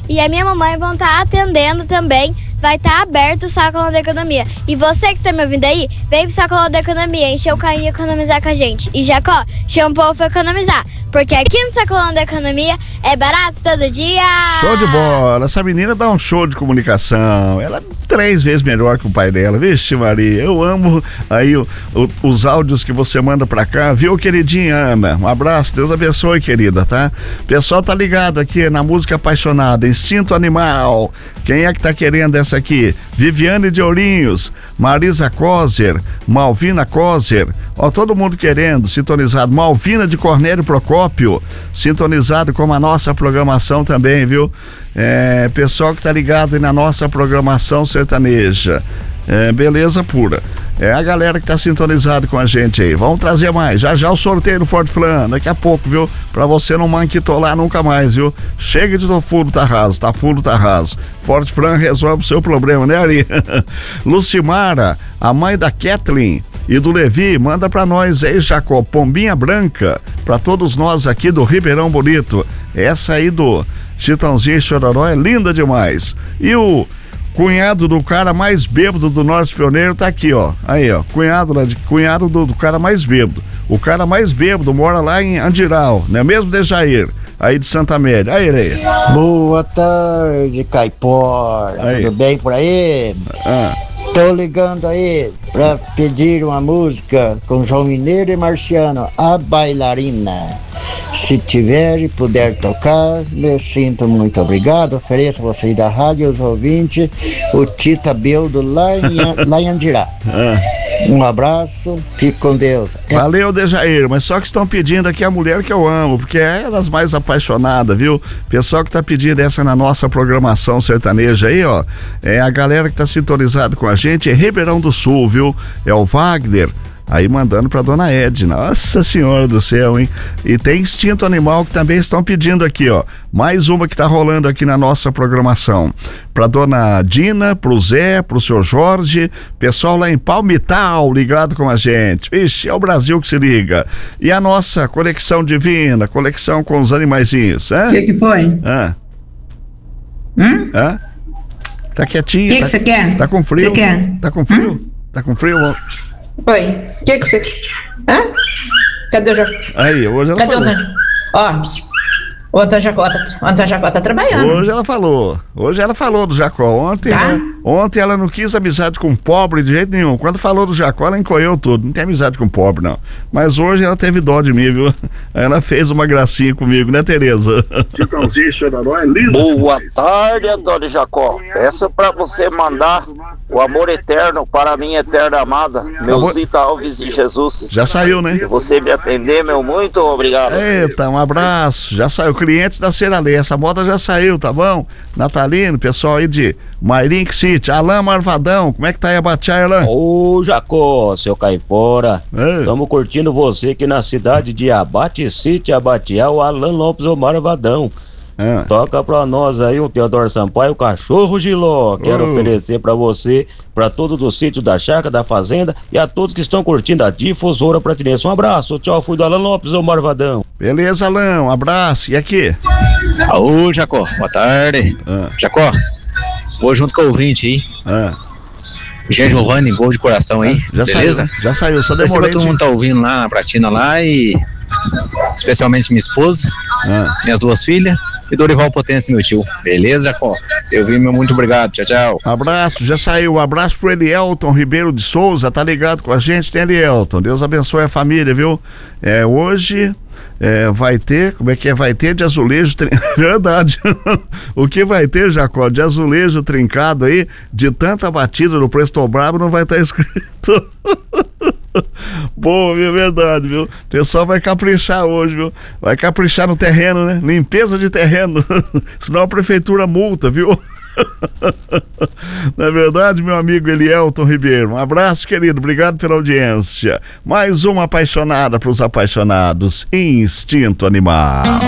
e a minha mamãe vão estar atendendo também. Vai estar aberto o Sacolão da Economia. E você que tá me ouvindo aí, vem pro Sacolão da Economia, encher o carrinho e economizar com a gente. E Jacó, chama o povo pra economizar, porque aqui no Sacolão da Economia é barato todo dia. Show de bola, essa menina dá um show de comunicação, ela é 3 vezes melhor que o pai dela, vixe Maria, eu amo aí os áudios que você manda pra cá, viu, queridinha Ana? Um abraço, Deus abençoe, querida, tá? O pessoal tá ligado aqui na música apaixonada, Instinto Animal. Quem é que tá querendo essa aqui? Viviane de Ourinhos, Marisa Coser, Malvina Coser, ó, todo mundo querendo, sintonizado. Malvina de Cornélio Procópio, sintonizado com a nossa programação também, viu? Pessoal que tá ligado aí na nossa programação sertaneja. Beleza pura. É a galera que tá sintonizado com a gente aí. Vamos trazer mais. Já o sorteio do Ford Flan, daqui a pouco, viu? Pra você não manquitolar nunca mais, viu? Chega de fundo, tá raso, tá fundo, tá raso. Ford Flan resolve o seu problema, né, Ari? Lucimara, a mãe da Kathleen e do Levi, manda pra nós aí, Jacó, pombinha branca, pra todos nós aqui do Ribeirão Bonito. Essa aí do Chitãozinho e Chororó é linda demais. E o cunhado do cara mais bêbado do Norte Pioneiro tá aqui, ó. Aí, ó. Cunhado do cara mais bêbado. O cara mais bêbado mora lá em Andiral, não é mesmo, Dejair? Aí de Santa Amélia. Aí, Leia. Boa tarde, Caipora. Tudo bem por aí? Tô ligando aí pra pedir uma música com João Mineiro e Marciano, A Bailarina. Se tiver e puder tocar, me sinto muito obrigado. Ofereço a vocês da rádio e os ouvintes, o Tita Beldo lá em Andirá. Um abraço, fique com Deus. Valeu, Dejair, mas só que estão pedindo aqui a mulher que eu amo, porque é das mais apaixonadas, viu? Pessoal que tá pedindo essa na nossa programação sertaneja aí, ó, é a galera que tá sintonizado com a gente, é Ribeirão do Sul, viu? É o Wagner, aí mandando pra dona Edna. Nossa senhora do céu, hein? E tem Instinto Animal que também estão pedindo aqui, ó. Mais uma que tá rolando aqui na nossa programação. Pra dona Dina, pro Zé, pro seu Jorge, pessoal lá em Palmital ligado com a gente. Ixi, é o Brasil que se liga. E a nossa conexão divina, conexão com os animaizinhos, hã? O que foi? Hã? Tá quietinha. O que você quer? Tá com frio? Você quer? Tá com frio? Tá com frio? Oi, o que você quer? Cadê o Jacó? Aí, hoje ela falou. O Antônio Jacó tá trabalhando. Hoje ela falou do Jacó. Ontem ela não quis amizade com pobre de jeito nenhum. Quando falou do Jacó, ela encolheu tudo. Não tem amizade com pobre, não. Mas hoje ela teve dó de mim, viu? Ela fez uma gracinha comigo, né, Tereza? Boa tarde, Antônio Jacó. Peço pra você mandar o amor eterno para a minha eterna amada, Meuzita Alves e Jesus. Já saiu, né? Se você me atender, meu muito obrigado. Eita, um abraço. Já saiu. Clientes da Ceralê, essa moda já saiu, tá bom? Natalino, pessoal aí de Mairink City, Alain Marvadão, como é que tá aí a Batiá, Alain? Ô, Jacó, seu caipora, estamos curtindo você aqui na cidade de Abate City, Abatiá, o Alain Lopes, o Marvadão. Toca pra nós aí o Teodoro Sampaio, o Cachorro Giló. Quero oferecer pra você, pra todos do sítio da chácara, da fazenda e a todos que estão curtindo a Difusora Pratinense. Um abraço, tchau, fui do Alain Lopes, o Marvadão. Beleza, Alain, um abraço. E aqui? Ô, Jacó, boa tarde. Jacó, vou junto com o ouvinte aí. Jean Giovanni, gol de coração aí, beleza? Já saiu, só demorei. Todo mundo tá ouvindo lá na Pratina lá e especialmente minha esposa, minhas 2 filhas e Dorival Potência, meu tio. Beleza, Jacó? Eu vi, meu muito obrigado. Tchau, tchau. Abraço, já saiu. Um abraço pro Elielton Ribeiro de Souza, tá ligado com a gente? Tem Elielton. Deus abençoe a família, viu? Hoje vai ter, como é que é? Vai ter de azulejo verdade. O que vai ter, Jacó? De azulejo trincado aí, de tanta batida no Presto Brabo, não vai estar escrito. Bom, é verdade, viu? O pessoal vai caprichar hoje, viu? Vai caprichar no terreno, né? Limpeza de terreno. Senão a prefeitura multa, viu? Não é verdade, meu amigo Elielton Ribeiro? Um abraço, querido. Obrigado pela audiência. Mais uma apaixonada para os apaixonados. Instinto Animal.